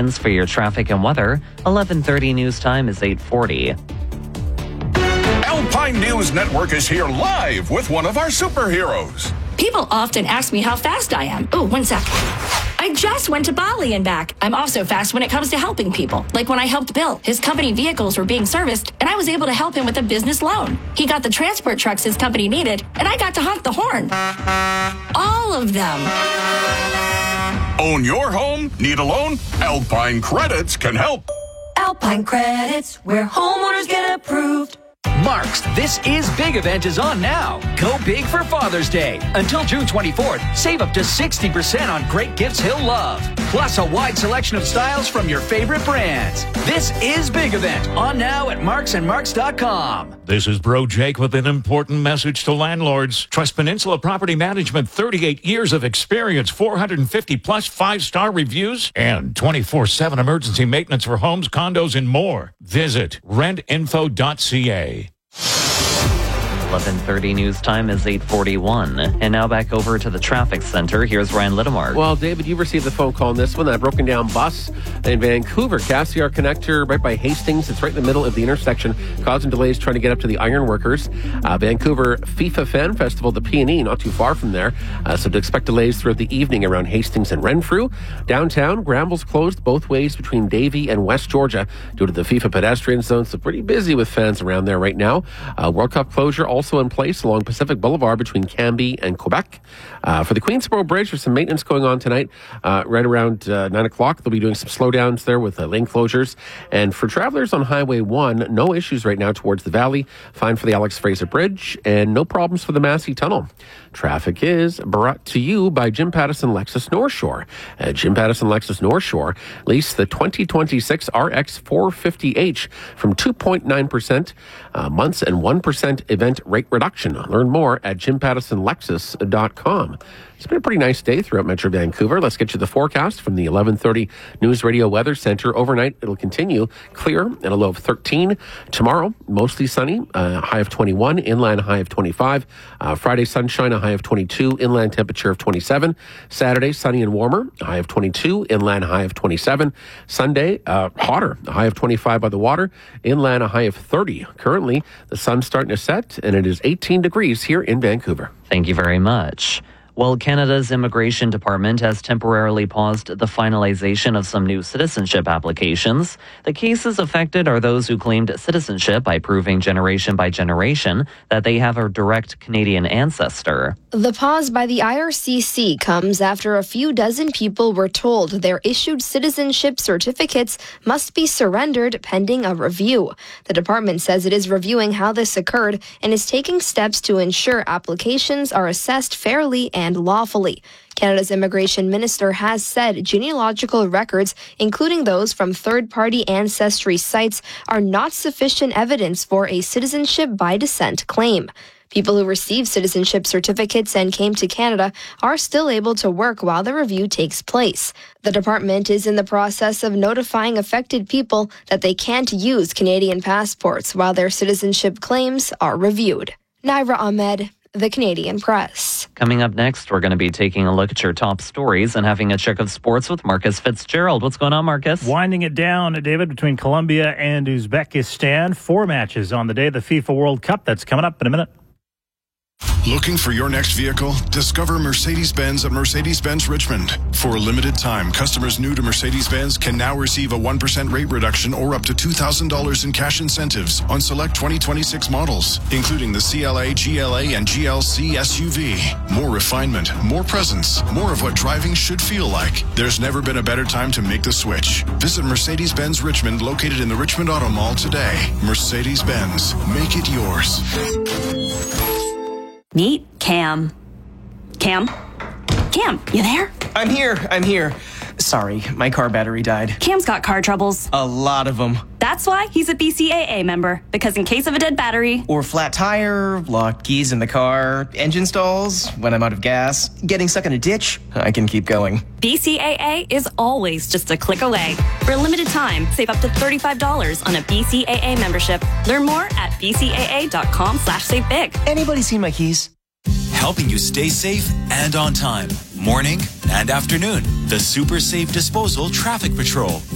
seconds for your traffic and weather. 11:30 news time is 8:40. Alpine News Network is here live with one of our superheroes. People often ask me how fast I am. Oh, 1 sec. I just went to Bali and back. I'm also fast when it comes to helping people. Like when I helped Bill. His company vehicles were being serviced, and I was able to help him with a business loan. He got the transport trucks his company needed, and I got to honk the horn. All of them. Own your home? Need a loan? Alpine Credits can help. Alpine Credits, where homeowners get approved. Mark's This Is Big event is on now. Go big for Father's Day. Until June 24th, save up to 60% on great gifts he'll love. Plus a wide selection of styles from your favorite brands. This Is Big event on now at marksandmarks.com. This is Bro Jake with an important message to landlords. Trust Peninsula Property Management, 38 years of experience, 450 plus 5-star reviews, and 24/7 emergency maintenance for homes, condos, and more. Visit rentinfo.ca. 11:30 news time is 8:41. And now back over to the traffic center. Here's Ryan Littlemar. Well, David, you received the phone call on this one. That broken down bus in Vancouver, Cassiar Connector, right by Hastings. It's right in the middle of the intersection, causing delays trying to get up to the Ironworkers. Vancouver FIFA Fan Festival, the P&E, not too far from there. So to expect delays throughout the evening around Hastings and Renfrew. Downtown, Gramble's closed both ways between Davie and West Georgia due to the FIFA pedestrian zone. So pretty busy with fans around there right now. World Cup closure also in place along Pacific Boulevard between Cambie and Quebec. For the Queensboro Bridge, there's some maintenance going on tonight. Right around 9 o'clock, they'll be doing some slowdowns there with lane closures. And for travelers on Highway 1, no issues right now towards the valley. Fine for the Alex Fraser Bridge and no problems for the Massey Tunnel. Traffic is brought to you by Jim Pattison Lexus North Shore. At Jim Pattison Lexus North Shore, lease the 2026 RX 450H from 2.9% months and 1% event rate reduction. Learn more at jimpattisonlexus.com. It's been a pretty nice day throughout Metro Vancouver. Let's get you the forecast from the 11:30 News Radio Weather Center. Overnight, it'll continue clear and a low of 13. Tomorrow, mostly sunny, high of 21, inland high of 25. Friday, sunshine, a high of 22, inland temperature of 27. Saturday, sunny and warmer, a high of 22, inland high of 27. Sunday, hotter, a high of 25 by the water, inland a high of 30. Currently, the sun's starting to set, and it is 18 degrees here in Vancouver. Thank you very much. Well, Canada's Immigration Department has temporarily paused the finalization of some new citizenship applications. The cases affected are those who claimed citizenship by proving generation by generation that they have a direct Canadian ancestor. The pause by the IRCC comes after a few dozen people were told their issued citizenship certificates must be surrendered pending a review. The department says it is reviewing how this occurred and is taking steps to ensure applications are assessed fairly and lawfully. Canada's immigration minister has said genealogical records, including those from third-party ancestry sites, are not sufficient evidence for a citizenship by descent claim. People who received citizenship certificates and came to Canada are still able to work while the review takes place. The department is in the process of notifying affected people that they can't use Canadian passports while their citizenship claims are reviewed. Naira Ahmed, The Canadian Press. Coming up next, we're going to be taking a look at your top stories and having a check of sports with Marcus Fitzgerald. What's going on, Marcus? Winding it down, David, between Colombia and Uzbekistan. 4 matches on the day of the FIFA World Cup. That's coming up in a minute. Looking for your next vehicle? Discover Mercedes-Benz at Mercedes-Benz Richmond. For a limited time, customers new to Mercedes-Benz can now receive a 1% rate reduction or up to $2,000 in cash incentives on select 2026 models, including the CLA, GLA, and GLC SUV. More refinement, more presence, more of what driving should feel like. There's never been a better time to make the switch. Visit Mercedes-Benz Richmond, located in the Richmond Auto Mall today. Mercedes-Benz. Make it yours. Meet Cam. Cam? Cam, you there? I'm here. Sorry, my car battery died. Cam's got car troubles. A lot of them. That's why he's a BCAA member, because in case of a dead battery, or flat tire, locked keys in the car, engine stalls, when I'm out of gas, getting stuck in a ditch, I can keep going. BCAA is always just a click away. For a limited time, save up to $35 on a BCAA membership. Learn more at bcaa.com/savebig. Anybody seen my keys? Helping you stay safe and on time. Morning and afternoon. The Super Safe Disposal Traffic Patrol.